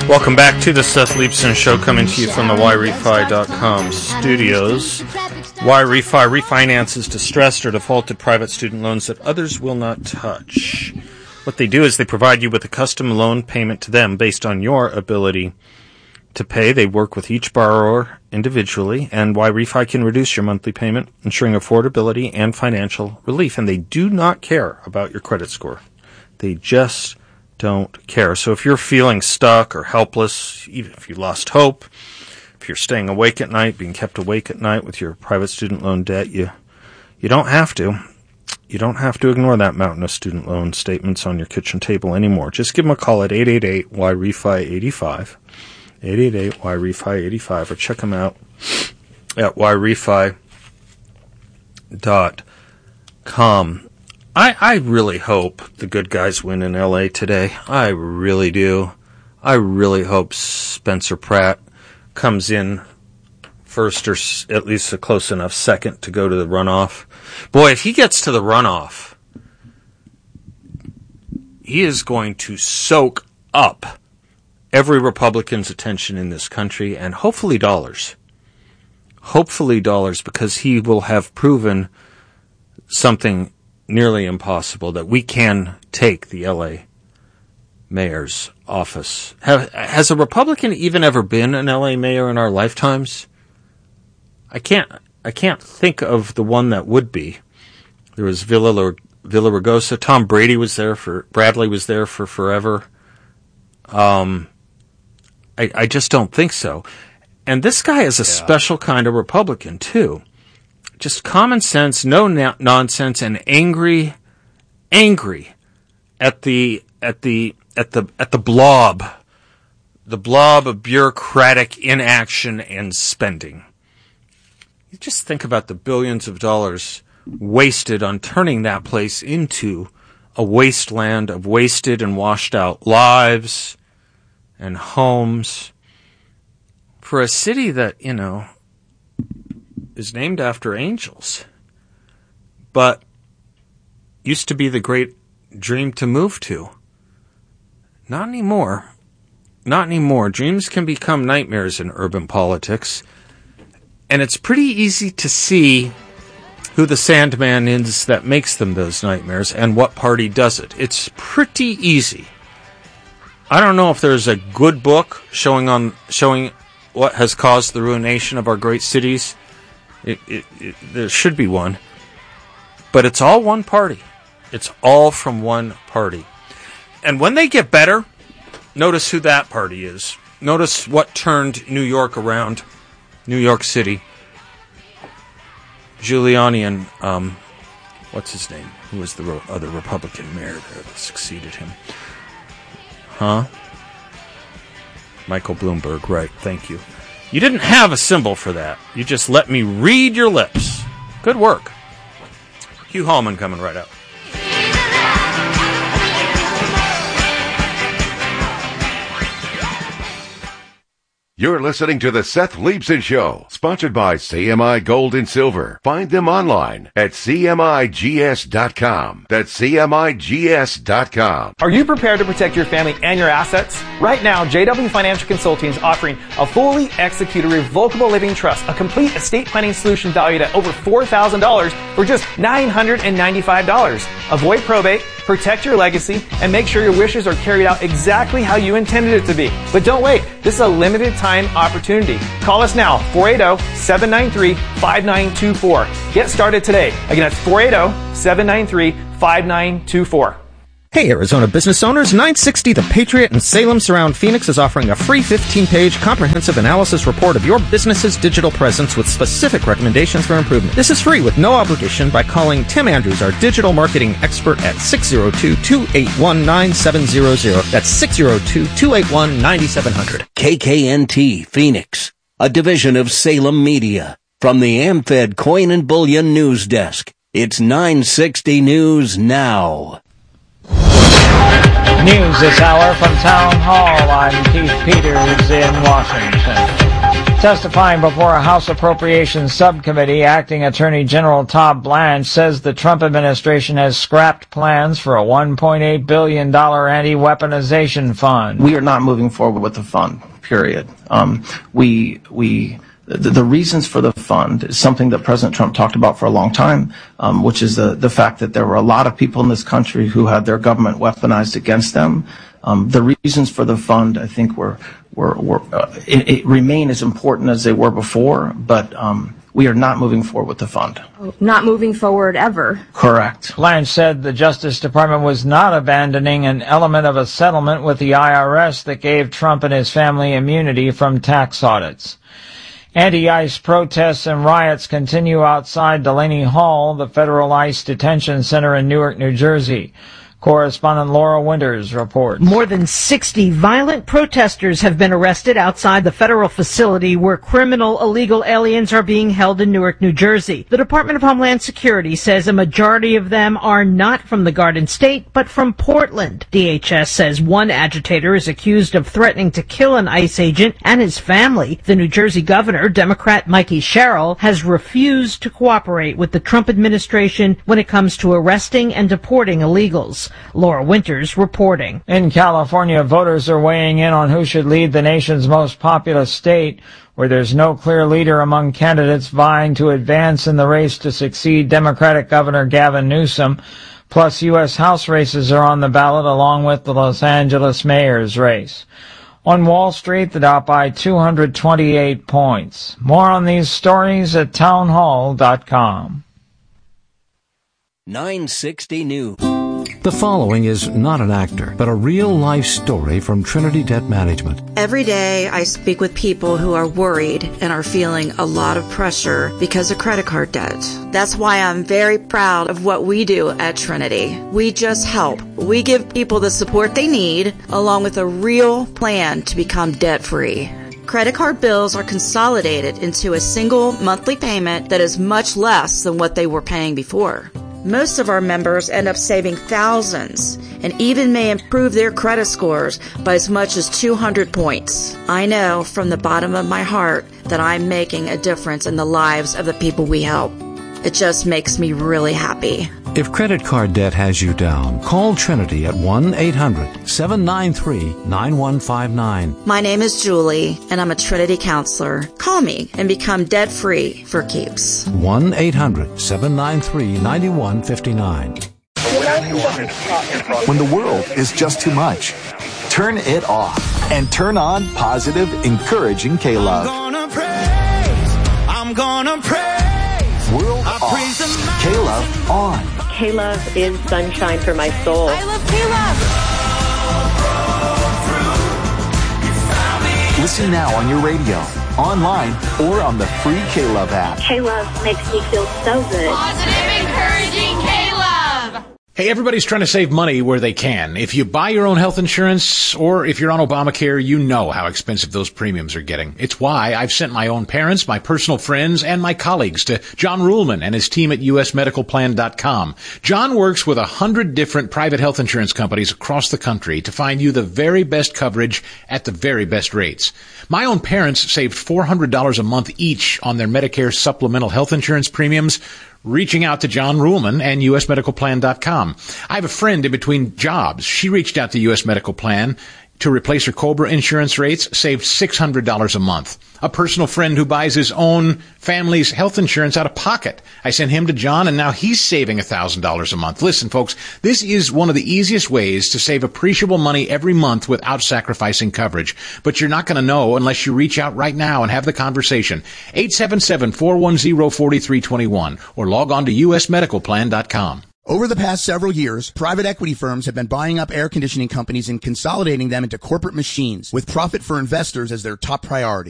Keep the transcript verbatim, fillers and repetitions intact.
Welcome back to the Seth Leibsohn Show, coming to you from the Y Refi dot com studios. Y Refi refinances distressed or defaulted private student loans that others will not touch. What they do is they provide you with a custom loan payment to them based on your ability to pay. They work with each borrower individually, and Y Refi can reduce your monthly payment, ensuring affordability and financial relief. And they do not care about your credit score. They just don't care. So if you're feeling stuck or helpless, even if you lost hope, if you're staying awake at night, being kept awake at night with your private student loan debt, you you don't have to. You don't have to ignore that mountain of student loan statements on your kitchen table anymore. Just give them a call at eight eight eight Y R E F I eighty-five, eight eight eight Y R E F I eighty-five, or check them out at Y R E F I dot com. I, I really hope the good guys win in L A today. I really do. I really hope Spencer Pratt comes in first, or at least a close enough second to go to the runoff. Boy, if he gets to the runoff, he is going to soak up every Republican's attention in this country, and hopefully dollars. Hopefully dollars, because he will have proven something nearly impossible, that we can take the L A mayor's office. Have, has a Republican even ever been an L A mayor in our lifetimes? I can't I can't think of the one that would be. There was Villa Villaraigosa. Tom Brady was there for Bradley was there for forever. Um, I I just don't think so. And this guy is a yeah. special kind of Republican too. Just common sense, no na- nonsense, and angry, angry at the at the at the at the blob, the blob of bureaucratic inaction and spending. You just think about the billions of dollars wasted on turning that place into a wasteland of wasted and washed out lives and homes for a city that, you know, is named after angels, but used to be the great dream to move to. Not anymore. Not anymore. Dreams can become nightmares in urban politics, and it's pretty easy to see who the Sandman is that makes them those nightmares and what party does it. It's pretty easy. I don't know if there's a good book showing on showing what has caused the ruination of our great cities. It, it, it, there should be one. But it's all one party. It's all from one party. And when they get better, notice who that party is. Notice what turned New York around. New York City. Giuliani and, um, what's his name? Who was the ro- other Republican mayor there that succeeded him? Huh? Michael Bloomberg, right. Thank you. You didn't have a symbol for that. You just let me read your lips. Good work. Hugh Hallman coming right up. You're listening to the Seth Leibsohn Show, sponsored by C M I Gold and Silver. Find them online at C M I G S dot com. That's C M I G S dot com. Are you prepared to protect your family and your assets? Right now, J W Financial Consulting is offering a fully executed revocable living trust, a complete estate planning solution valued at over four thousand dollars for just nine hundred ninety-five dollars. Avoid probate, protect your legacy, and make sure your wishes are carried out exactly how you intended it to be. But don't wait. This is a limited time opportunity. Call us now, four eight zero, seven nine three, five nine two four. Get started today. Again, that's four eight zero, seven nine three, five nine two four. Hey, Arizona business owners, nine sixty The Patriot in Salem Surround Phoenix is offering a free fifteen-page comprehensive analysis report of your business's digital presence with specific recommendations for improvement. This is free with no obligation by calling Tim Andrews, our digital marketing expert, at six zero two, two eight one, nine seven zero zero. That's six zero two, two eight one, nine seven zero zero. K K N T Phoenix, a division of Salem Media. From the AmFed Coin and Bullion News Desk, it's nine sixty News Now. News this hour from Town Hall. I'm Keith Peters in Washington. Testifying before a House Appropriations Subcommittee, Acting Attorney General Todd Blanche says the Trump administration has scrapped plans for a one point eight billion dollars anti-weaponization fund. We are not moving forward with the fund, period. Um, we, we, the, the reasons for the fund is something that President Trump talked about for a long time, um, which is the, the fact that there were a lot of people in this country who had their government weaponized against them. Um, the reasons for the fund, I think, were, were, were uh, it, it remain as important as they were before, but um, we are not moving forward with the fund. Not moving forward ever. Correct. Blanche said the Justice Department was not abandoning an element of a settlement with the I R S that gave Trump and his family immunity from tax audits. Anti-ICE protests and riots continue outside Delaney Hall, the federal ICE detention center in Newark, New Jersey. Correspondent Laura Winters reports. More than sixty violent protesters have been arrested outside the federal facility where criminal illegal aliens are being held in Newark, New Jersey. The Department of Homeland Security says a majority of them are not from the Garden State, but from Portland. D H S says one agitator is accused of threatening to kill an ICE agent and his family. The New Jersey governor, Democrat Mikey Sherrill, has refused to cooperate with the Trump administration when it comes to arresting and deporting illegals. Laura Winters reporting. In California, voters are weighing in on who should lead the nation's most populous state, where there's no clear leader among candidates vying to advance in the race to succeed Democratic Governor Gavin Newsom. Plus, U S House races are on the ballot along with the Los Angeles mayor's race. On Wall Street, the Dow by two hundred twenty-eight points. More on these stories at townhall dot com. nine sixty News. The following is not an actor, but a real-life story from Trinity Debt Management. Every day I speak with people who are worried and are feeling a lot of pressure because of credit card debt. That's why I'm very proud of what we do at Trinity. We just help. We give people the support they need, along with a real plan to become debt-free. Credit card bills are consolidated into a single monthly payment that is much less than what they were paying before. Most of our members end up saving thousands and even may improve their credit scores by as much as two hundred points. I know from the bottom of my heart that I'm making a difference in the lives of the people we help. It just makes me really happy. If credit card debt has you down, call Trinity at one eight hundred seven nine three nine one five nine. My name is Julie, and I'm a Trinity counselor. Call me and become debt-free for keeps. one eight hundred seven nine three nine one five nine. When the world is just too much, turn it off and turn on positive, encouraging K-Love. I'm gonna praise, I'm gonna praise. World I off, praise K-Love on. K-Love is sunshine for my soul. I love K-Love. Listen now on your radio, online, or on the free K-Love app. K-Love makes me feel so good. Positive, encouraging K-Love. Hey, everybody's trying to save money where they can. If you buy your own health insurance or if you're on Obamacare, you know how expensive those premiums are getting. It's why I've sent my own parents, my personal friends, and my colleagues to John Ruhlman and his team at U S medical plan dot com. John works with a hundred different private health insurance companies across the country to find you the very best coverage at the very best rates. My own parents saved four hundred dollars a month each on their Medicare supplemental health insurance premiums, reaching out to John Ruhlman and U S medical plan dot com. I have a friend in between jobs. She reached out to U S Medical Plan to replace her COBRA insurance rates, saved six hundred dollars a month. A personal friend who buys his own family's health insurance out of pocket. I sent him to John, and now he's saving one thousand dollars a month. Listen, folks, this is one of the easiest ways to save appreciable money every month without sacrificing coverage. But you're not going to know unless you reach out right now and have the conversation. eight seven seven, four one zero, four three two one or log on to U S medical plan dot com. Over the past several years, private equity firms have been buying up air conditioning companies and consolidating them into corporate machines with profit for investors as their top priority.